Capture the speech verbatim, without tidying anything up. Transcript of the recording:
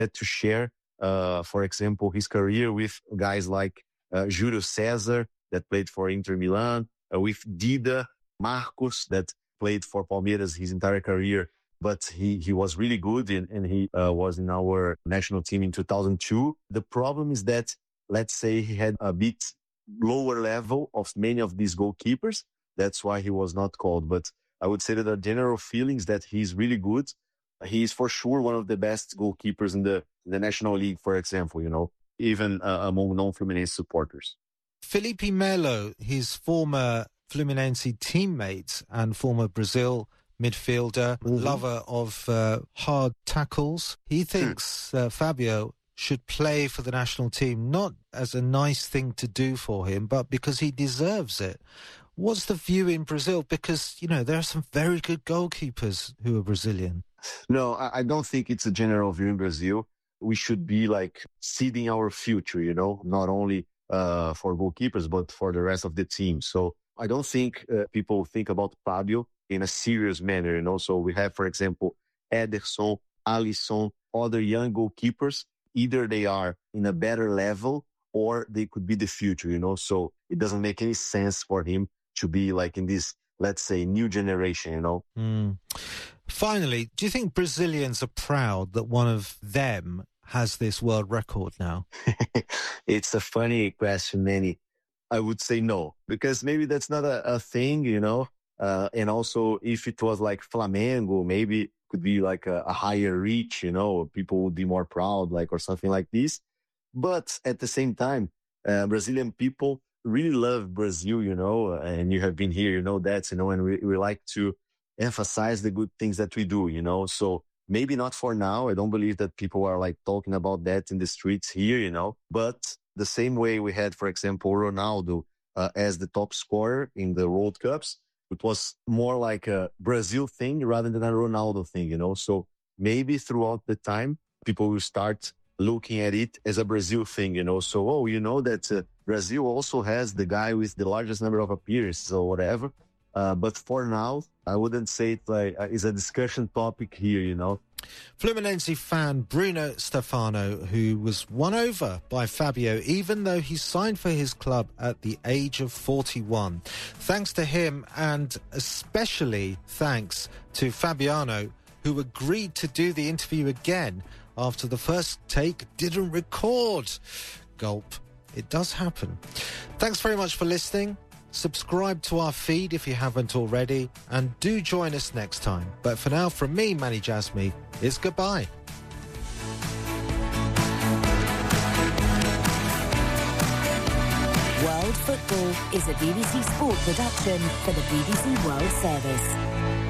had to share, uh, for example, his career with guys like uh, Júlio César that played for Inter Milan, uh, with Dida, Marcos that played for Palmeiras his entire career, but he, he was really good and, and he uh, was in our national team in two thousand two. The problem is that, let's say he had a bit lower level of many of these goalkeepers. That's why he was not called. But I would say that the general feelings that he's really good. He is for sure one of the best goalkeepers in the, in the National League, for example, you know, even uh, among non-Fluminense supporters. Felipe Melo, his former Fluminense teammate and former Brazil midfielder, mm-hmm. lover of uh, hard tackles, he thinks uh, Fabio should play for the national team, not as a nice thing to do for him, but because he deserves it. What's the view in Brazil? Because, you know, there are some very good goalkeepers who are Brazilian. No, I don't think it's a general view in Brazil. We should be like seeding our future, you know, not only uh, for goalkeepers, but for the rest of the team. So I don't think uh, people think about Fabio in a serious manner, you know. So we have, for example, Ederson, Alisson, other young goalkeepers. Either they are in a better level or they could be the future, you know. So it doesn't make any sense for him to be like in this, let's say, new generation, you know. Mm. Finally, do you think Brazilians are proud that one of them has this world record now? It's a funny question, Manny. I would say no, because maybe that's not a, a thing, you know. Uh, and also, if it was like Flamengo, maybe it could be like a, a higher reach, you know, people would be more proud, like, or something like this. But at the same time, uh, Brazilian people really love Brazil, you know, and you have been here, you know, that, you know, and we, we like to emphasize the good things that we do, you know. So maybe not for now. I don't believe that people are like talking about that in the streets here, you know, but the same way we had, for example, Ronaldo uh, as the top scorer in the World Cups, it was more like a Brazil thing rather than a Ronaldo thing, you know. So maybe throughout the time, people will start looking at it as a Brazil thing, you know. So, oh, you know that uh, Brazil also has the guy with the largest number of appearances or whatever. Uh, but for now, I wouldn't say it like uh, is a discussion topic here, you know. Fluminense fan Bruno Stefano, who was won over by Fabio, even though he signed for his club at the age of forty-one. Thanks to him, and especially thanks to Fabiano, who agreed to do the interview again after the first take didn't record. Gulp. It does happen. Thanks very much for listening. Subscribe to our feed if you haven't already, and do join us next time. But for now, from me, Manny Jasmy, it's goodbye. World Football is a B B C Sport production for the B B C World Service.